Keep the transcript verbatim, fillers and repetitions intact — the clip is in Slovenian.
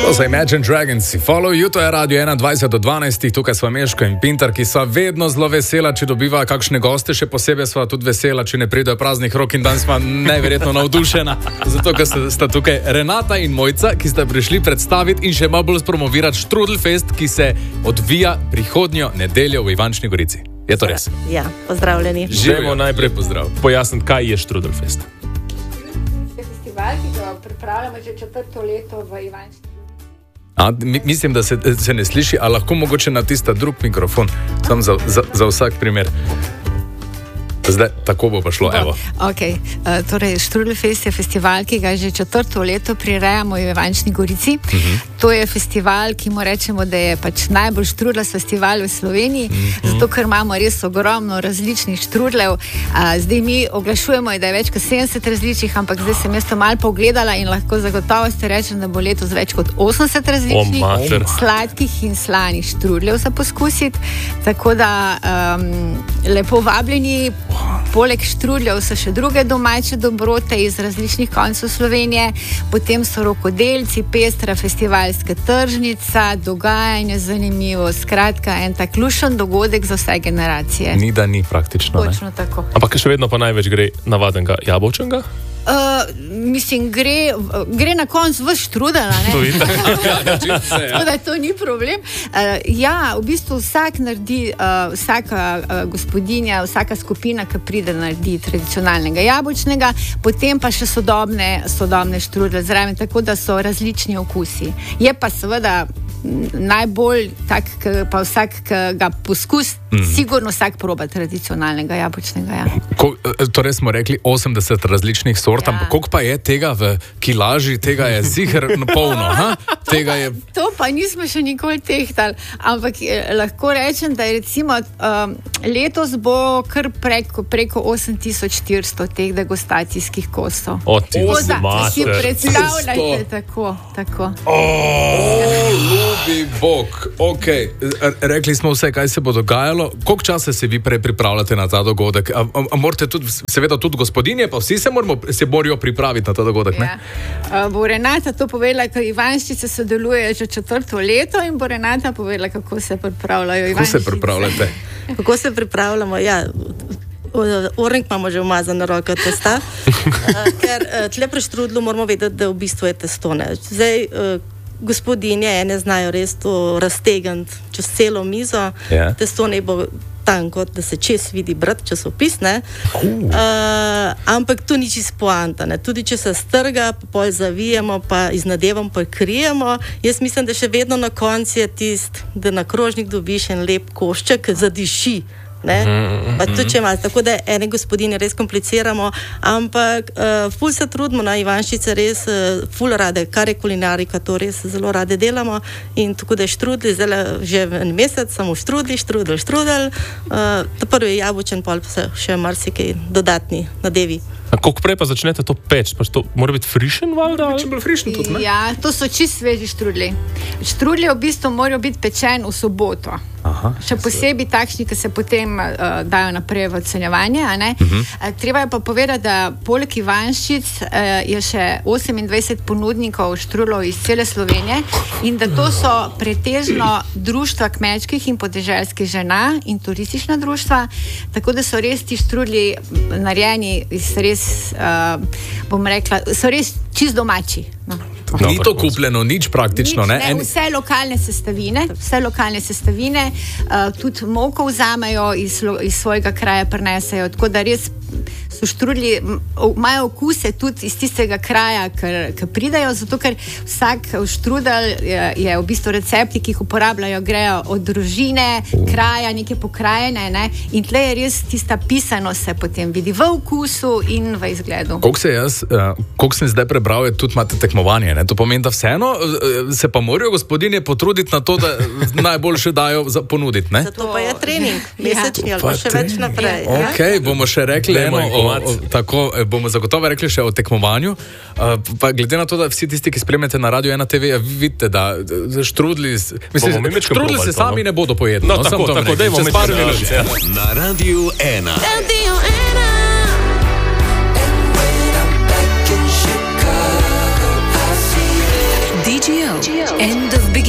To so Imagine Dragons, Follow You, to je Radio ena dvajset do dvanajst, tukaj smo Meško in Pintar, ki so vedno zelo vesela, če dobivajo kakšne goste, še posebej smo tudi vesela, če ne pridejo praznih rok, in danes smo neverjetno navdušena, zato ker sta tukaj Renata in Mojca, ki sta prišli predstaviti in še malo bolj spromovirati Štrudelfest, ki se odvija prihodnjo nedeljo v Ivančni Gorici. Je to res? Ja, pozdravljeni. Želimo najprej pozdrav. Pojasniti, kaj je Štrudelfest. Je festival, ki ga pripravljamo že četrto leto v Ivančni. A, mislim, da se, se ne sliši, a lahko mogoče na tista drug mikrofon, sam za, za, za vsak primer. Zdaj, tako bo pa šlo, evo. Okay. Uh, torej, Štrudelfest je festival, ki ga že četrto leto prirejamo v Ivančni Gorici. Uh-huh. To je festival, ki mu rečemo, da je pač najbolj štrudlas festival v Sloveniji, uh-huh. zato ker imamo res ogromno različnih štrudlev. Uh, zdaj mi oglašujemo, da je več kot sedemdeset različnih, ampak zdaj sem jaz to malo pogledala in lahko zagotovo ste rečem, da bo letos več kot osemdeset različnih oh, sladkih in slanih štrudlev za poskusiti. Tako da um, lepo vabljeni. Poleg štrudljev so še druge domače dobrote iz različnih koncev Slovenije, potem so rokodelci, pestra festivalska tržnica, dogajanje zanimivo, skratka en tak lušen dogodek za vse generacije. Ni da ni praktično. Točno tako. Ampak še vedno pa največ gre navadenega jabolčnega? Uh, mislim, gre, gre na koncu v štrudel, ne? To vidite. Tako da to ni problem. Uh, ja, v bistvu vsak naredi, uh, vsaka uh, gospodinja, vsaka skupina, ki pride, naredi tradicionalnega jabolčnega, potem pa še sodobne, sodobne štrudle zraven, tako da so različni okusi. Je pa seveda najbolj tak, pa vsak, ki ga poskus, mm. sigurno vsak proba tradicionalnega jabolčnega. Ja. Ko, torej smo rekli osemdeset različnih sort, ja. Ampak koliko pa je tega v kilaži, tega je ziher polno, ha? Tega je... To pa nismo še nikoli tehtali, ampak eh, lahko rečem, da je recimo um, letos bo kar preko, preko osem tisoč štiristo teh degustacijskih kosov. O, ti da, si predstavljajte tako, tako. Oh, Ljubi Bog, ok, rekli smo vse, kaj se bo dogajalo. Koliko časa se vi prej pripravljate na ta dogodek? A, a, a morate tudi, seveda tudi gospodinje, pa vsi se, moramo, se morajo pripraviti na ta dogodek, ne? Ja. Bo Renata to povedala, ker Ivanščice sodeluje že četrto leto in bo Renata povedala, kako se pripravljajo Ivanščice. Kako se pripravljate? Kako se pripravljamo, ja... Ornik imamo že umazano roko testa, ker tle pri štrudlu moramo vedeti, da v bistvu je testo. Ne. Zdaj, gospodinje ene znajo res to raztegniti čez celo mizo, yeah. Testo ne bo tanko, da se čez vidi brat časopis, ne. Uh. Uh, ampak to ni čisto poanta, ne. Tudi če se strga, pa pol zavijemo, pa iznadevom pa krijemo, jaz mislim, da še vedno na koncu je tist, da na krožnik dobiš en lep košček, zadiši. Ne? Pa tudi če malo, tako da ene gospodine res kompliciramo, ampak uh, ful se trudimo na Ivanščice, res uh, ful rade, kar je kulinarika, to res zelo rade delamo in tako da je štrudli, zdaj že en mesec samo štrudli, štrudel, štrudel, uh, ta prvi jabolčen, pol pa se še marsikaj dodatni nadevi. A koliko prej pa začnete to peč? Pa to mora biti frišen, valjda? Če bolj frišen tudi, ne? Ja, to so čist sveži štrudli. Štrudli v bistvu morajo biti pečen v soboto. Aha, še posebej takšni, ki se potem uh, dajo naprej v ocenjevanje. Uh-huh. Uh, treba je pa povedati, da poleg Ivanščic uh, je še osemindvajset ponudnikov štrudlov iz cele Slovenije in da to so pretežno društva kmečkih in podeželskih žena in turistična društva, tako da so res ti štrudli narejeni iz res, uh, bom rekla, so res čist domači. No. Ni to kupljeno, nič praktično, nič, ne? ne? Vse lokalne sestavine, vse lokalne sestavine, uh, tudi moko vzamejo iz, iz svojega kraja, prinesejo, tako da res so štrudli, imajo okuse tudi iz tistega kraja, ki pridajo, zato ker vsak štrudel je, je v bistvu recepti, ki jih uporabljajo, grejo od družine, kraja, neke pokrajine, ne? In tle je res tista pisano se potem vidi v okusu in v izgledu. Koliko se jaz, uh, koliko sem zdaj prebral, je tudi imate tekmovanje, ne? To pomeni, da vseeno se pa morajo gospodinje potruditi na to, da najboljše dajo za ponuditi, ne? Zato pa je trening, mesečni ali pa še več naprej. Ok, bomo še rekli eno, o, o, tako, bomo zagotovo rekli še o tekmovanju, uh, pa glede na to, da vsi tisti, ki spremljate na Radio ena te ve, vidite, da štrudli, mislim, štrudli se sami ne bodo pojedli. No, no tako, tako, dajmo med par minut. Na Radio ena. Radio ena. D J O End of beginning.